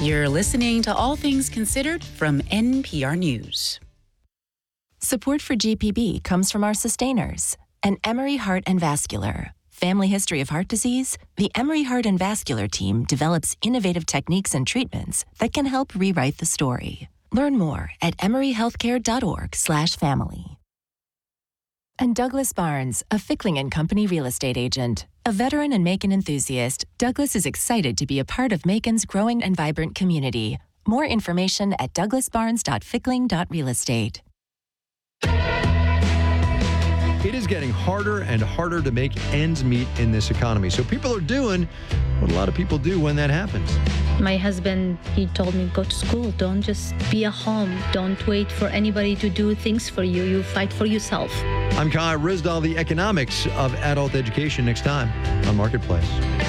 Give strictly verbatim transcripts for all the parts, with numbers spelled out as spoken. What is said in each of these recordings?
You're listening to All Things Considered from N P R News. Support for G P B comes from our sustainers and Emory Heart and Vascular. Family history of heart disease? The Emory Heart and Vascular team develops innovative techniques and treatments that can help rewrite the story. Learn more at emoryhealthcare.org slash family. And Douglas Barnes, a Fickling and Company real estate agent. A veteran and Macon enthusiast, Douglas is excited to be a part of Macon's growing and vibrant community. More information at douglas barnes dot fickling dot real estate. It is getting harder and harder to make ends meet in this economy. So people are doing what a lot of people do when that happens. My husband, he told me, go to school. Don't just be at home. Don't wait for anybody to do things for you. You fight for yourself. I'm Kai Rizdal, the economics of adult education, next time on Marketplace.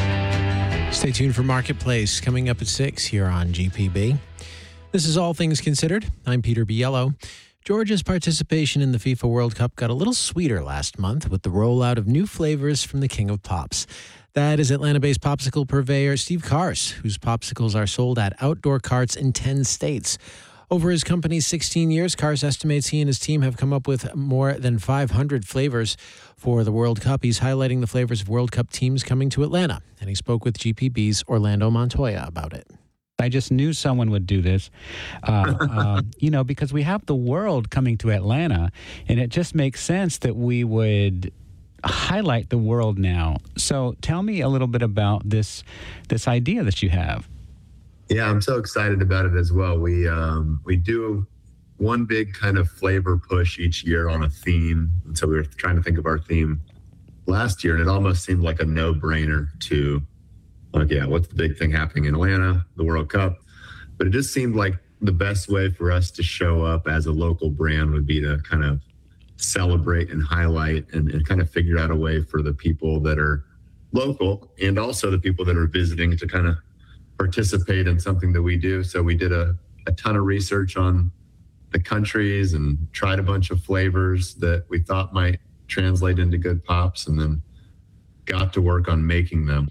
Stay tuned for Marketplace coming up at six here on G P B. This is All Things Considered. I'm Peter Biello. Georgia's participation in the FIFA World Cup got a little sweeter last month with the rollout of new flavors from the King of Pops. That is Atlanta-based popsicle purveyor Steve Kars, whose popsicles are sold at outdoor carts in ten states. Over his company's sixteen years, Kars estimates he and his team have come up with more than five hundred flavors for the World Cup. He's highlighting the flavors of World Cup teams coming to Atlanta, and he spoke with G P B's Orlando Montoya about it. I just knew someone would do this, uh, uh, you know, because we have the world coming to Atlanta, and it just makes sense that we would highlight the world now. So tell me a little bit about this this idea that you have. Yeah, I'm so excited about it as well. We um, we do one big kind of flavor push each year on a theme. And so we were trying to think of our theme last year, and it almost seemed like a no-brainer to, like, yeah, what's the big thing happening in Atlanta, the World Cup? But it just seemed like the best way for us to show up as a local brand would be to kind of celebrate and highlight and, and kind of figure out a way for the people that are local and also the people that are visiting to kind of participate in something that we do. So we did a, a ton of research on the countries and tried a bunch of flavors that we thought might translate into good pops, and then got to work on making them.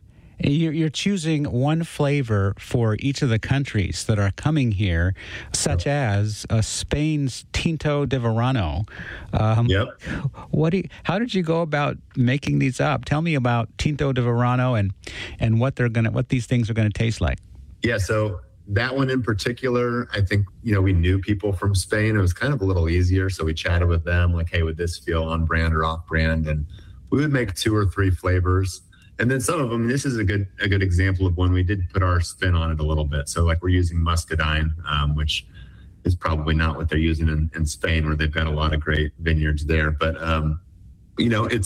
You're choosing one flavor for each of the countries that are coming here, such as uh, Spain's Tinto de Verano. Um, yep. What do you, how did you go about making these up? Tell me about Tinto de Verano and and what they're gonna what these things are gonna taste like. Yeah. So that one in particular, I think, you know, we knew people from Spain. It was kind of a little easier, so we chatted with them, like, hey, would this feel on brand or off brand? And we would make two or three flavors. And then some of them, this is a good a good example of when we did put our spin on it a little bit. So like we're using muscadine, um, which is probably not what they're using in, in Spain, where they've got a lot of great vineyards there. But, um, you know, it's